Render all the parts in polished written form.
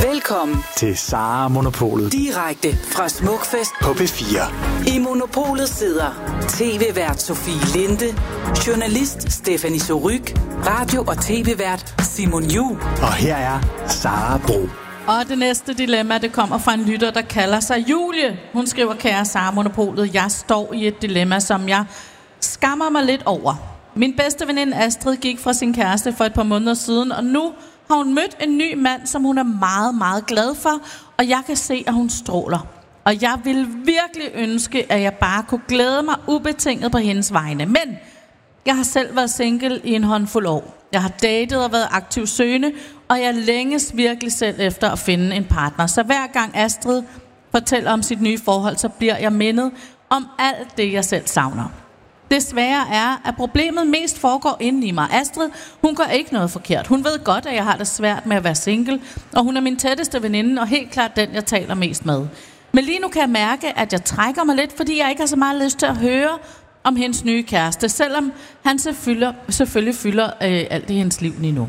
Velkommen til Sara Monopolet. Direkte fra Smukfest på P4. I Monopolet sidder tv-vært Sofie Linde, journalist Stephanie Surrugue, radio- og tv-vært Simon Jul. Og her er Sara Bro. Og det næste dilemma, det kommer fra en lytter, der kalder sig Julie. Hun skriver, kære Sara Monopolet, jeg står i et dilemma, som jeg skammer mig lidt over. Min bedste veninde Astrid gik fra sin kæreste for et par måneder siden, og nu har hun mødt en ny mand, som hun er meget, meget glad for, og jeg kan se, at hun stråler. Og jeg vil virkelig ønske, at jeg bare kunne glæde mig ubetinget på hendes vegne. Men jeg har selv været single i en håndfuld år. Jeg har datet og været aktiv søgende, og jeg længes virkelig selv efter at finde en partner. Så hver gang Astrid fortæller om sit nye forhold, så bliver jeg mindet om alt det, jeg selv savner. Det svære er, at problemet mest foregår inde i mig. Astrid, hun gør ikke noget forkert. Hun ved godt, at jeg har det svært med at være single, og hun er min tætteste veninde, og helt klart den, jeg taler mest med. Men lige nu kan jeg mærke, at jeg trækker mig lidt, fordi jeg ikke har så meget lyst til at høre om hendes nye kæreste, selvom han selvfølgelig fylder alt i hendes liv lige nu.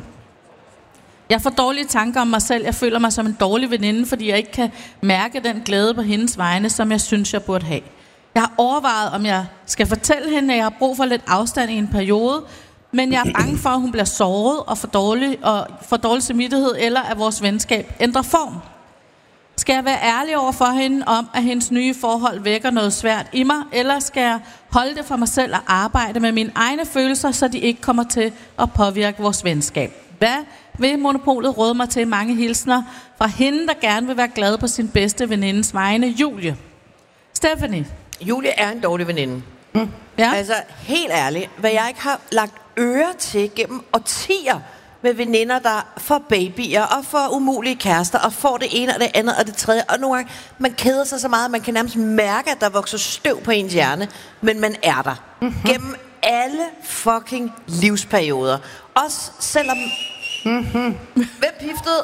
Jeg får dårlige tanker om mig selv. Jeg føler mig som en dårlig veninde, fordi jeg ikke kan mærke den glæde på hendes vegne, som jeg synes, jeg burde have. Jeg har overvejet, om jeg skal fortælle hende, at jeg har brug for lidt afstand i en periode, men jeg er bange for, at hun bliver såret og får dårlig samvittighed, eller at vores venskab ændrer form. Skal jeg være ærlig over for hende om, at hendes nye forhold vækker noget svært i mig, eller skal jeg holde det for mig selv og arbejde med mine egne følelser, så de ikke kommer til at påvirke vores venskab? Hvad vil Monopolet råde mig til? Mange hilsner fra hende, der gerne vil være glad på sin bedste venindes vegne, Julie. Stephanie. Julie er en dårlig veninde. Ja? Altså, helt ærligt, hvad jeg ikke har lagt øre til gennem årtier med veninder, der får babyer og får umulige kærester og får det ene og det andet og det tredje. Og nogle gange, man keder sig så meget, at man kan nærmest mærke, at der vokser støv på ens hjerne. Men man er der. Gennem alle fucking livsperioder. Også selvom... Hvem piftede?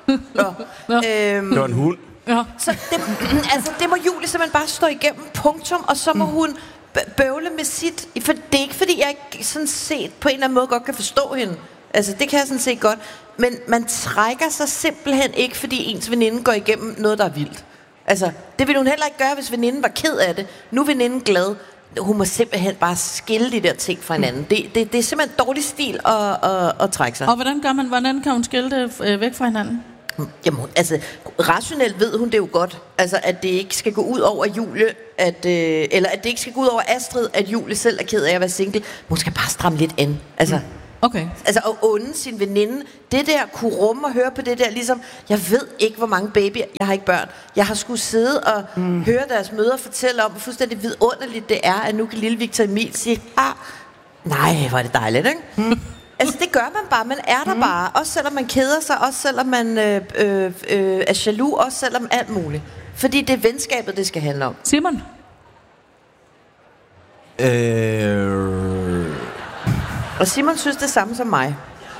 Det var en hund. Ja. Så det må Julie simpelthen bare stå igennem, punktum, og så må hun bøvle med sit... For det er ikke, fordi jeg ikke sådan set på en eller anden måde godt kan forstå hende. Altså, det kan jeg sådan set godt. Men man trækker sig simpelthen ikke, fordi ens veninde går igennem noget, der er vildt. Altså, det ville hun heller ikke gøre, hvis veninden var ked af det. Nu er veninden glad. Hun må simpelthen bare skille de der ting fra hinanden. Det er simpelthen dårlig stil at trække sig. Og hvordan kan hun skille det væk fra hinanden? Jamen, altså, rationelt ved hun det jo godt. Altså, at det ikke skal gå ud over Julie, eller at det ikke skal gå ud over Astrid, at Julie selv er ked af at være single. Hun skal bare stramme lidt an. Altså, okay. Altså, at unde sin veninde. Det der kunne rumme og høre på det der, ligesom, jeg ved ikke, hvor mange babyer, jeg har ikke børn. Jeg har skulle sidde og høre deres mødre fortælle om, hvor fuldstændig vidunderligt det er, at nu kan lille Victor Emil sige, nej, hvor er det dejligt, ikke? Altså, det gør man bare. Man er der bare. Også selvom man keder sig. Også selvom man er jaloux. Også selvom alt muligt. Fordi det er venskabet, det skal handle om. Simon? Og Simon synes det samme som mig.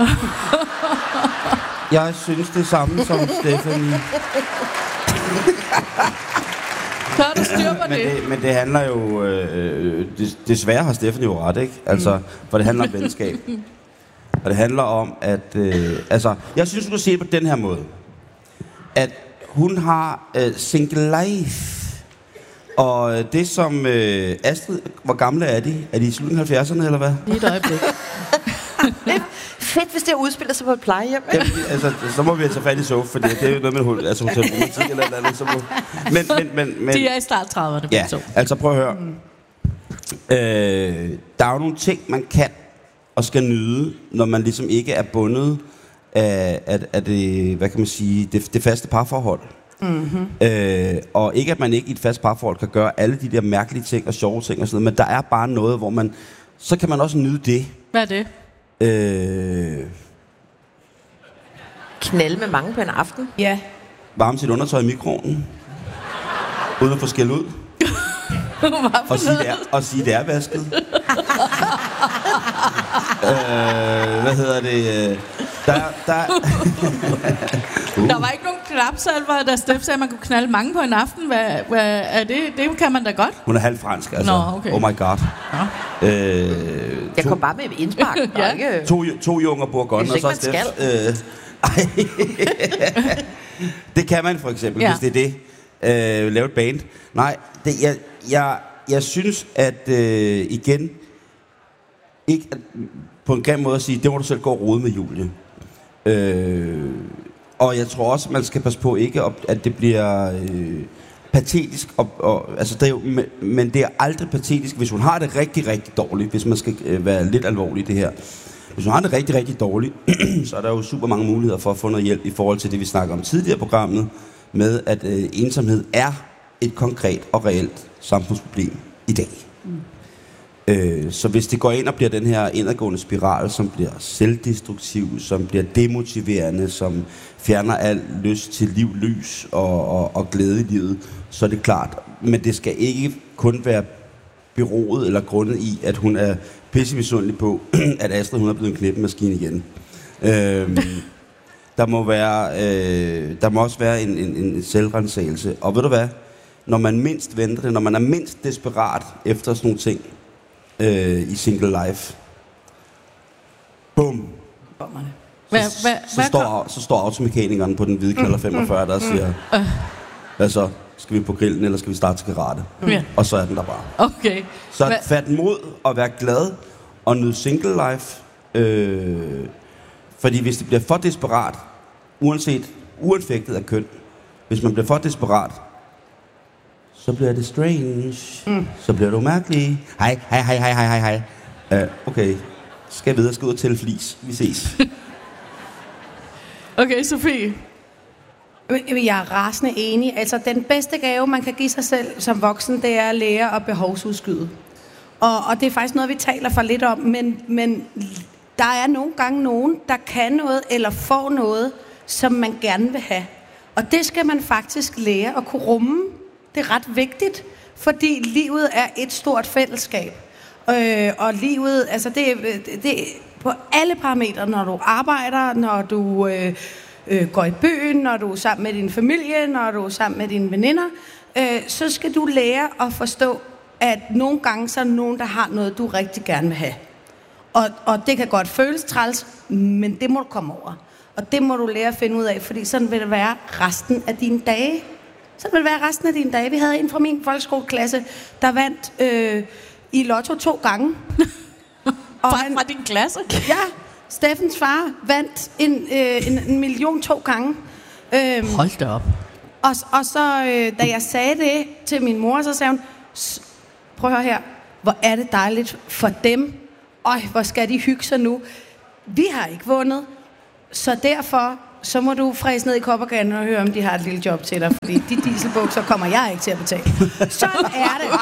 Jeg synes det samme som Stephanie. Tør du styr på det? Men det handler jo... desværre har Stephanie jo ret, ikke? Altså, for det handler om venskab. Og det handler om, at... jeg synes, du kan se det på den her måde. At hun har single life. Og det som Astrid... Hvor gamle er de? Er de i slutningen af 70'erne, eller hvad? Lige et øjeblik. Fedt, hvis det udspiller sig på et plejehjem. Ja, altså, så må vi tage fat i sofa, fordi det er jo noget med hotelromantik eller andet. Så må... men, de er i start 30'erne. Ja, altså prøv at høre. Der er jo nogle ting, man kan og skal nyde, når man ligesom ikke er bundet af det, hvad kan man sige, det faste parforhold. Og ikke at man ikke i et fast parforhold kan gøre alle de der mærkelige ting og sjove ting og sådan noget, men der er bare noget, hvor man, så kan man også nyde det. Hvad er det? Knalde med mange på en aften. Ja. Varme sit undertøj i mikroovnen. Uden at få skæld ud. og sige, det er vasket. Hvad hedder det? Der var ikke nogen knapsalver, der Steff sagde, at man kunne knalde mange på en aften. Hvad er det? Det kan man da godt. Hun er halv fransk, altså. Nå, okay. Oh my god. Ja. Jeg kom bare med et indspark. Ja. To junger Bourgogne, og så Steff. Det kan man for eksempel, hvis det er det. Lave et band. Nej, jeg synes, at igen, ikke at, på en grim måde at sige, det må du selv gå og rode med, Julie. Og jeg tror også, man skal passe på ikke, at det bliver patetisk. Altså, det er jo, men det er aldrig patetisk, hvis hun har det rigtig, rigtig dårligt, hvis man skal være lidt alvorlig i det her. Hvis hun har det rigtig, rigtig dårligt, så er der jo super mange muligheder for at få noget hjælp i forhold til det, vi snakker om tidligere i programmet, med at ensomhed er et konkret og reelt samfundsproblem i dag. Så hvis det går ind og bliver den her indadgående spiral, som bliver selvdestruktiv, som bliver demotiverende, som fjerner al lyst til liv, lys og glæde i livet, så er det klart. Men det skal ikke kun være beroet eller grundet i, at hun er pissemisundelig på, at Astrid hun er blevet en klippemaskine igen. Der må også være en selvrensagelse. Og ved du hvad? Når man mindst venter det, når man er mindst desperat efter sådan nogle ting i single life, bum! Så står automekanikeren på den hvide Knallert 45, der siger, hvad så? Skal vi på grillen, eller skal vi starte til karate? Og så er den der bare. Okay. Så fat mod og være glad og nyde single life. Fordi hvis det bliver for desperat, uanfægtet af køn, hvis man bliver for desperat, så bliver det strange. Så bliver det umærkeligt. Hej. Okay. Skal jeg videre, skal ud og tælle flis. Vi ses. Okay, Sofie. Jeg er rasende enig. Altså, den bedste gave, man kan give sig selv som voksen, det er at lære at behovsudskyde. Og det er faktisk noget, vi taler for lidt om, men der er nogle gange nogen, der kan noget eller får noget, som man gerne vil have. Og det skal man faktisk lære at kunne rumme. Det er ret vigtigt, fordi livet er et stort fællesskab. Og livet, altså det er på alle parametre, når du arbejder, når du går i byen, når du er sammen med din familie, når du er sammen med dine veninder, så skal du lære at forstå, at nogle gange så er der nogen, der har noget, du rigtig gerne vil have. Og det kan godt føles træls, men det må du komme over. Og det må du lære at finde ud af, fordi sådan vil det være resten af dine dage. Sådan vil det være resten af dine dage. Vi havde en fra min folkeskoleklasse, der vandt i lotto 2 gange. Fra din klasse? Ja, Steffens far vandt en million 2 gange. Hold da op. Og så, da jeg sagde det til min mor, så sagde hun, prøv at høre her, hvor er det dejligt for dem. Hvor skal de hygge sig nu. Vi har ikke vundet, så derfor så må du fræse ned i koppergaden og høre, om de har et lille job til dig, fordi de dieselbukser kommer jeg ikke til at betale. Sådan er det.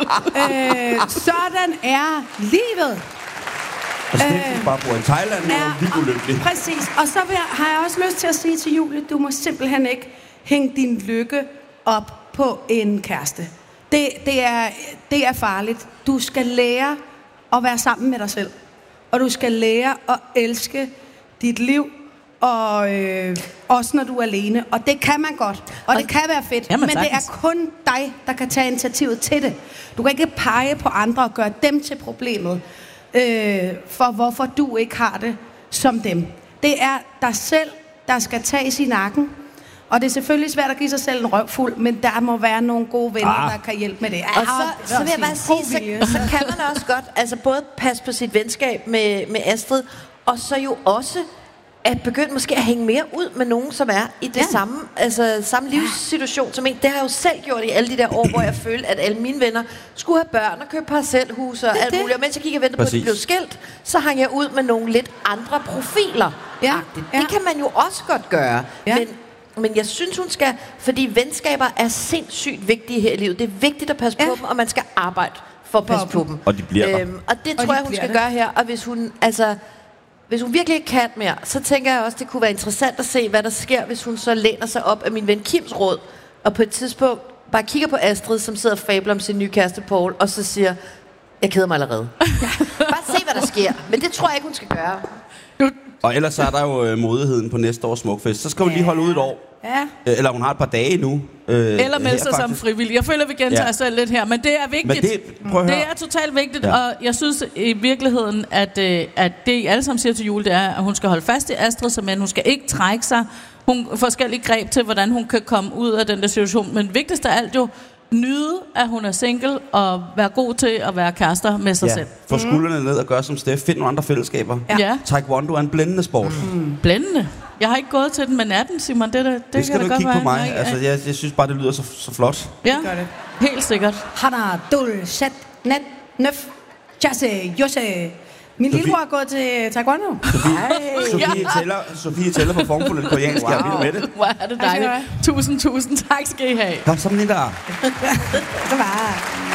Sådan er livet. Og Steffen bare bor i Thailand, og vi er ulykkelige. Præcis. Og så har jeg også lyst til at sige til Julie, du må simpelthen ikke hænge din lykke op på en kæreste. Det er farligt. Du skal lære at være sammen med dig selv. Og du skal lære at elske dit liv, og også når du er alene. Og det kan man godt. Og det kan være fedt. Men det er kun dig, der kan tage initiativet til det. Du kan ikke pege på andre og gøre dem til problemet. For hvorfor du ikke har det som dem. Det er dig selv, der skal tages i nakken. Og det er selvfølgelig svært at give sig selv en røvfuld, men der må være nogle gode venner, der kan hjælpe med det. Og så vil jeg bare sige, så kan man også godt altså både passe på sit venskab med Astrid, og så jo også at begynde måske at hænge mere ud med nogen, som er i det samme livssituation som en. Det har jeg jo selv gjort i alle de der år, hvor jeg følte, at alle mine venner skulle have børn og købe parcelhus og alt muligt. Og mens jeg gik og ventede på, at de blev skilt, så hang jeg ud med nogle lidt andre profiler. Ja. Det kan man jo også godt gøre. Ja. Men jeg synes, hun skal, fordi venskaber er sindssygt vigtige her i livet. Det er vigtigt at passe på dem, og man skal arbejde for at passe på dem. Og de bliver der. Og det tror jeg, hun skal gøre her. Og hvis hun virkelig ikke kan mere, så tænker jeg også, det kunne være interessant at se, hvad der sker, hvis hun så læner sig op af min ven Kims råd, og på et tidspunkt bare kigger på Astrid, som sidder og fabler om sin nye kæreste Paul, og så siger, jeg keder mig allerede. Bare se, hvad der sker. Men det tror jeg ikke, hun skal gøre. Og ellers er der jo modigheden på næste års Smukfest. Så skal hun lige holde ud et år. Ja. Eller hun har et par dage nu. Eller melde sig som frivillig. Jeg føler, vi gentager os selv lidt her, men det er vigtigt. Det er totalt vigtigt, og jeg synes i virkeligheden, at det I alle sammen siger til Jule, det er, at hun skal holde fast i Astrid, men hun skal ikke trække sig forskellige greb til, hvordan hun kan komme ud af den der situation. Men vigtigst af alt jo, nyde, at hun er single, og være god til at være kærester med sig selv. Få skuldrene ned og gøre som Steff. Find nogle andre fællesskaber. Ja. Taekwondo er en blændende sport. Blændende. Jeg har ikke gået til den, men er den, Simon? Det skal du kigge på mig. Altså, jeg synes bare, det lyder så flot. Ja, helt sikkert. Hana, dul, shat, net, nøf, chasse, jose. Min lillebror er gået til taekwondo. Sofie tæller på formfuldt koreansk. Jeg er vild med det. Hvor er det dejligt. Tusind tak skal I have. Kom, sådan lige der. Så bare.